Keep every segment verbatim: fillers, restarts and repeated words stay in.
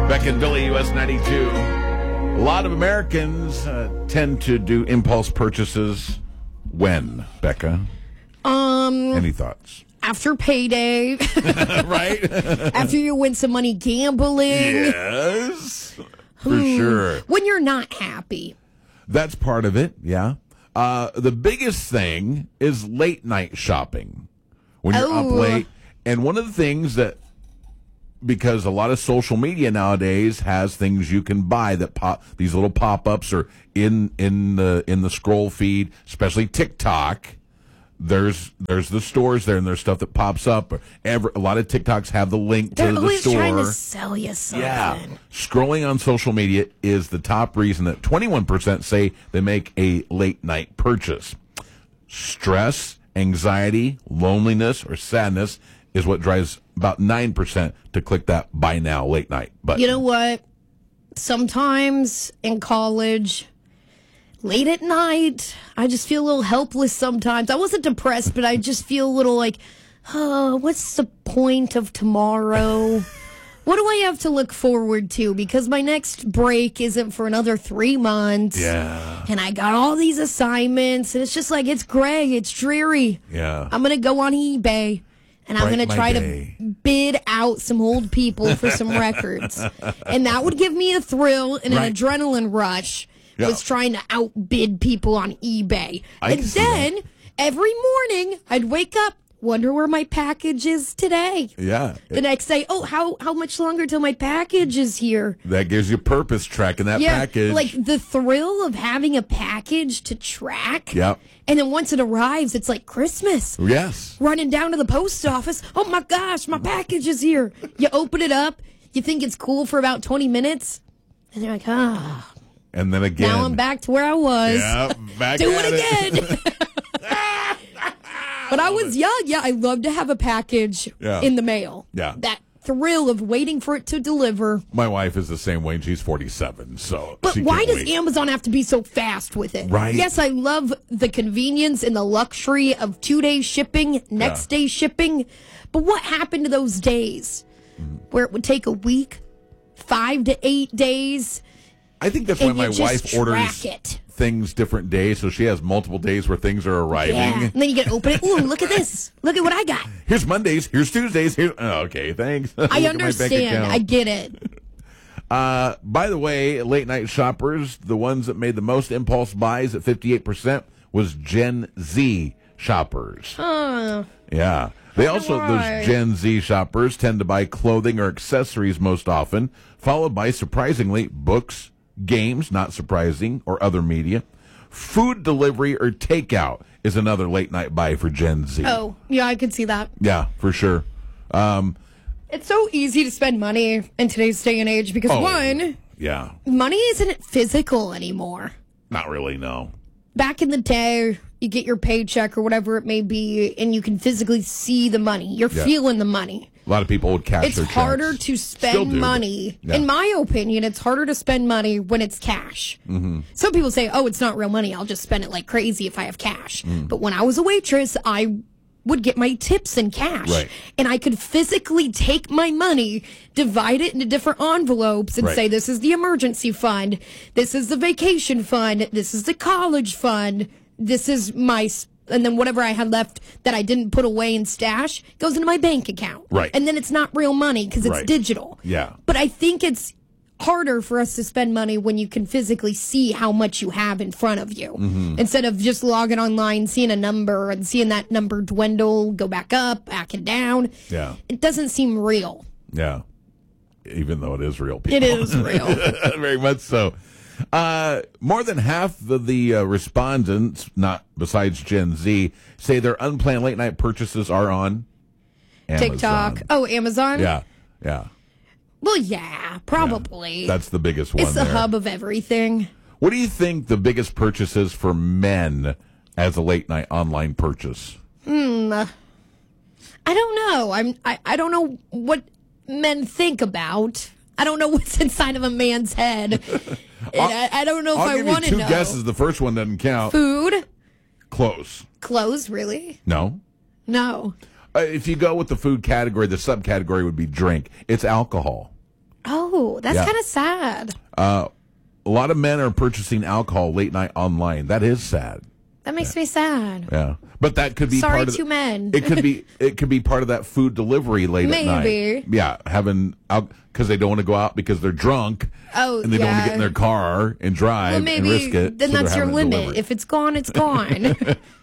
Beck and Billy, U S ninety-two. A lot of Americans uh, tend to do impulse purchases when, Becca? Um, Any thoughts? After payday. Right? After you win some money gambling. Yes, for Hmm. sure. When you're not happy. That's part of it, yeah. Uh, the biggest thing is late night shopping. When you're up Oh. late. And one of the things that, because a lot of social media nowadays has things you can buy that pop, these little pop-ups are in in the in the scroll feed, especially TikTok. There's there's the stores there, and there's stuff that pops up. Every, a lot of TikToks have the link They're to the always store. trying to sell you something. Yeah. Scrolling on social media is the top reason that twenty-one percent say they make a late night purchase. Stress, anxiety, loneliness, or sadness is what drives about nine percent to click that buy now late night button. You know what? Sometimes in college, late at night, I just feel a little helpless sometimes. I wasn't depressed, but I just feel a little like, oh, what's the point of tomorrow? What do I have to look forward to? Because my next break isn't for another three months. Yeah. And I got all these assignments, and it's just like, it's gray, it's dreary. Yeah. I'm going to go on eBay. And I'm Bright going to my try day. to bid out some old people for some records. And that would give me a thrill and an Right. adrenaline rush. Yeah. Was trying to outbid people on eBay. I and can see then every morning I'd wake up, wonder where my package is today. Yeah. The next day, oh, how how much longer till my package is here? That gives you purpose tracking that Yeah, package. like the thrill of having a package to track. Yep. And then once it arrives, it's like Christmas. Yes. Running down to the post office. Oh my gosh, my package is here. You open it up. You think it's cool for about twenty minutes. And you're like, ah. And then again. Now I'm back to where I was. Yeah, back Do at it again. But I was young. Yeah, I love to have a package Yeah. in the mail. Yeah. That thrill of waiting for it to deliver. My wife is the same way, and she's forty-seven, so But she why can't does wait. Amazon have to be so fast with it? Right. Yes, I love the convenience and the luxury of two-day shipping, next Yeah. day shipping. But what happened to those days where it would take a week, five to eight days, I think that's why and my you just wife track orders it? things different days, so she has multiple days where things are arriving. Yeah. And then you get to open it. Ooh, look at this. Look at what I got. Here's Mondays. Here's Tuesdays. Here's oh, okay. Thanks. Look I at my bank understand. account. I get it. Uh, by the way, late night shoppers, the ones that made the most impulse buys at fifty-eight percent was Gen Z shoppers. Uh, Yeah. They also, why. those Gen Z shoppers tend to buy clothing or accessories most often, followed by, surprisingly, books, games, not surprising, or other media. Food delivery or takeout is another late night buy for Gen Z. oh, yeah, I could see that. Yeah, for sure. Um, It's so easy to spend money in today's day and age because, oh, one, yeah, money isn't physical anymore. not really, no. Back in the day, you get your paycheck or whatever it may be, and you can physically see the money. You're Yeah. feeling the money. A lot of people would cash It's their harder checks. to Still spend do, but- money. yeah. In my opinion, it's harder to spend money when it's cash. Mm-hmm. Some people say, oh, it's not real money. I'll just spend it like crazy if I have cash. Mm. But when I was a waitress, I would get my tips in cash. Right. And I could physically take my money, divide it into different envelopes, and Right. say, this is the emergency fund. This is the vacation fund. This is the college fund. This is my... s- And then whatever I had left that I didn't put away in stash goes into my bank account. Right. And then it's not real money because it's Right. digital. Yeah. But I think it's harder for us to spend money when you can physically see how much you have in front of you. Mm-hmm. Instead of just logging online, seeing a number and seeing that number dwindle, go back up, back and down. Yeah. It doesn't seem real. Yeah. Even though it is real, people. It is real. Very much so. Uh, more than half of the uh, respondents, not besides Gen Z, say their unplanned late night purchases are on Amazon. TikTok. Oh, Amazon? Yeah, yeah. Well, yeah, probably. That's the biggest one. it's the there. hub of everything. What do you think the biggest purchase is for men as a late night online purchase? I don't know. I'm. I, I don't know what men think about. I don't know what's inside of a man's head. And I, I don't know if I'll I give want you to two know. guesses. The first one doesn't count. Food, Close. clothes, really? No. No. Uh, if you go with the food category, the subcategory would be drink. It's alcohol. Oh, That's Yeah. kind of sad. Uh, a lot of men are purchasing alcohol late night online. That is sad. That makes me sad. Yeah, but that could be Sorry part of to the, men. It could be it could be part of that food delivery late at night. Maybe. Yeah, having out because they don't want to go out because they're drunk. Oh, and they don't want to yeah. get in their car and drive Well, maybe and risk it. then so that's they're your having it limit. delivered. If it's gone, it's gone.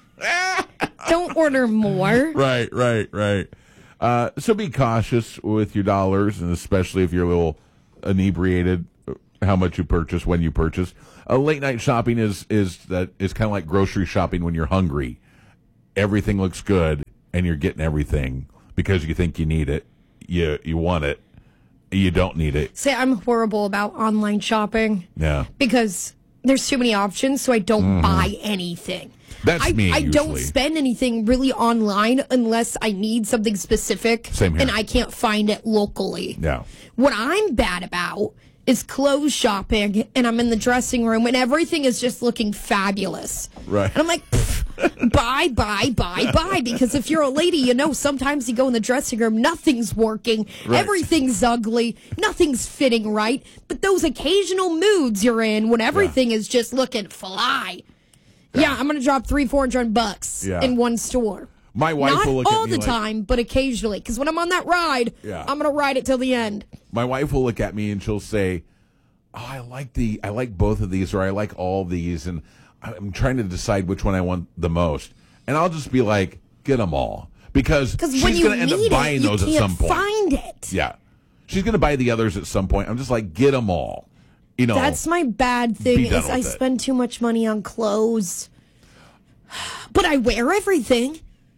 Don't order more. Right, right, right. Uh, so be cautious with your dollars, and especially if you're a little inebriated, how much you purchase, when you purchase. Uh, late night shopping is is that is kind of like grocery shopping when you're hungry. Everything looks good, and you're getting everything because you think you need it, you you want it, you don't need it. Say I'm horrible about online shopping. Yeah, Because there's too many options, so I don't Mm-hmm. buy anything. That's I, me, I don't usually. spend anything really online unless I need something specific Same here. and I can't find it locally. yeah. What I'm bad about is clothes shopping, and I'm in the dressing room and everything is just looking fabulous. Right. And I'm like, pff, buy, buy, buy, buy. Because if you're a lady, you know sometimes you go in the dressing room, nothing's working, Right. everything's ugly, nothing's fitting right. But those occasional moods you're in when everything is just looking fly. Yeah, I'm going to drop three, four hundred bucks Yeah. in one store. My wife Not will look all at me the like, time, but occasionally. Because when I'm on that ride, Yeah. I'm going to ride it till the end. My wife will look at me and she'll say, "Oh, I like the, I like both of these, or I like all these, and I'm trying to decide which one I want the most." And I'll just be like, "Get them all," because Because she's when you going to end need up buying it, you those at can't some point. find it. Yeah, she's going to buy the others at some point. I'm just like, get them all. You know, That's my bad thing Be done is I with it. spend too much money on clothes. But I wear everything.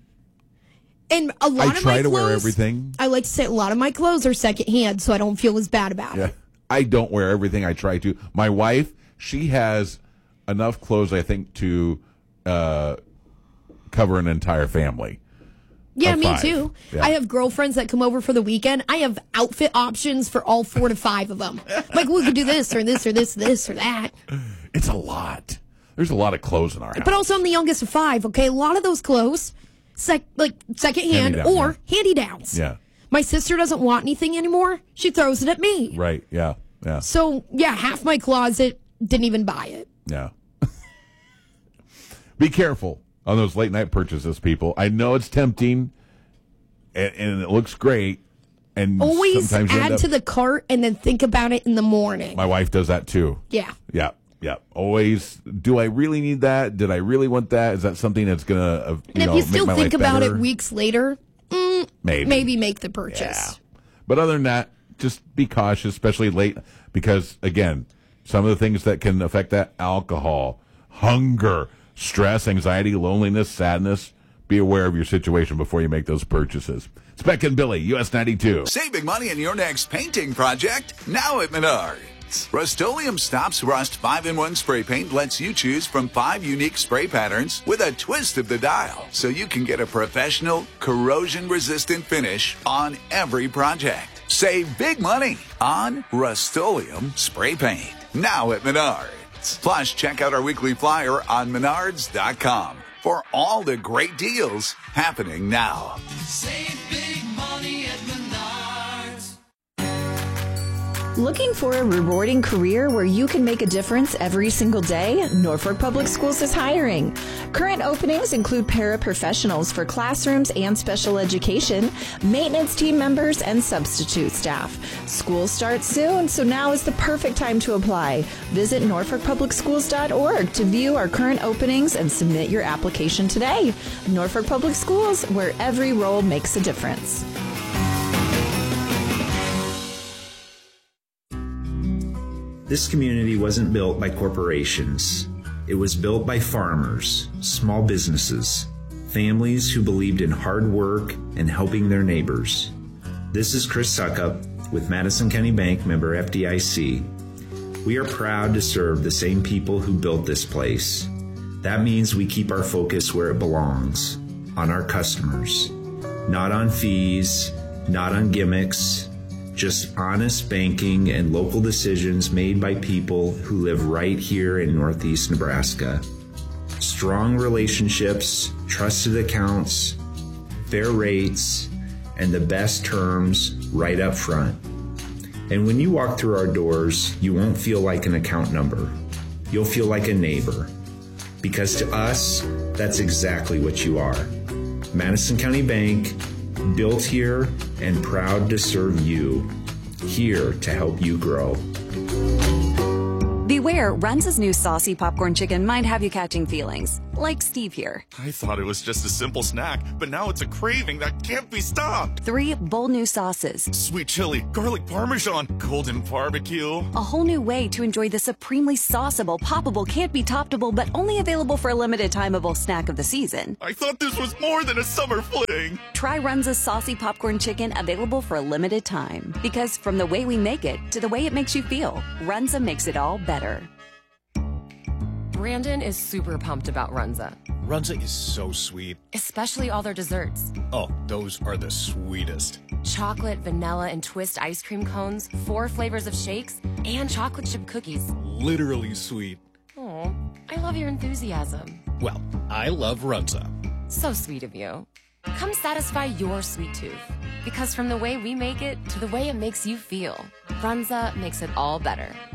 And a lot I of try my to wear clothes, everything. I like to say a lot of my clothes are secondhand, so I don't feel as bad about Yeah, it. I don't wear everything. I try to. My wife, she has enough clothes, I think, to uh, cover an entire family. Yeah, Of me five. too. Yeah. I have girlfriends that come over for the weekend. I have outfit options for all four to five of them. Like, we could do this or this or this, this or that. It's a lot. There's a lot of clothes in our house. But also, I'm the youngest of five, okay? A lot of those clothes, sec- like secondhand Hand-me-down, or hand-me-downs. Yeah. My sister doesn't want anything anymore. She throws it at me. Right. Yeah. Yeah. So, yeah, half my closet didn't even buy it. Yeah. Be careful on those late night purchases, people. I know it's tempting, and, and it looks great. And Always sometimes you end add up- to the cart and then think about it in the morning. My wife does that too. Yeah. Yeah. Yeah. Always. Do I really need that? Did I really want that? Is that something that's gonna, uh, you And if know, you make still my think life about better? it weeks later, mm, Maybe. maybe make the Yeah. purchase. But other than that, just be cautious, especially late, because again, some of the things that can affect that: alcohol, hunger, stress, anxiety, loneliness, sadness. Be aware of your situation before you make those purchases. Speck and Billy, U S ninety-two. Save big money in your next painting project now at Menards. Rust-Oleum Stops Rust five in one spray paint lets you choose from five unique spray patterns with a twist of the dial, so you can get a professional, corrosion-resistant finish on every project. Save big money on Rust-Oleum spray paint now at Menards. Plus, check out our weekly flyer on menards dot com for all the great deals happening now. Save big money at Menards. Looking for a rewarding career where you can make a difference every single day? Norfolk Public Schools is hiring. Current openings include paraprofessionals for classrooms and special education, maintenance team members, and substitute staff. School starts soon, so now is the perfect time to apply. Visit norfolk public schools dot org to view our current openings and submit your application today. Norfolk Public Schools, where every role makes a difference. This community wasn't built by corporations. It was built by farmers, small businesses, families who believed in hard work and helping their neighbors. This is Chris Suckup with Madison County Bank, member F D I C. We are proud to serve the same people who built this place. That means we keep our focus where it belongs, on our customers. Not on fees, not on gimmicks, just honest banking and local decisions made by people who live right here in Northeast Nebraska. Strong relationships, trusted accounts, fair rates, and the best terms right up front. And when you walk through our doors, you won't feel like an account number. You'll feel like a neighbor. Because to us, that's exactly what you are. Madison County Bank, built here and proud to serve you. Here to help you grow. Beware, Runza's new saucy popcorn chicken might have you catching feelings, like Steve here. I thought it was just a simple snack, but now it's a craving that can't be stopped. Three bold new sauces. Sweet chili, garlic parmesan, golden barbecue. A whole new way to enjoy the supremely sauceable, poppable, can't be toppable, but only available for a limited timeable snack of the season. I thought this was more than a summer fling. Try Runza's saucy popcorn chicken, available for a limited time. Because from the way we make it to the way it makes you feel, Runza makes it all better. Brandon is super pumped about Runza. Runza is so sweet. Especially all their desserts. Oh, those are the sweetest. Chocolate, vanilla, and twist ice cream cones, four flavors of shakes, and chocolate chip cookies. Literally sweet. Oh, I love your enthusiasm. Well, I love Runza. So sweet of you. Come satisfy your sweet tooth. Because from the way we make it to the way it makes you feel, Runza makes it all better.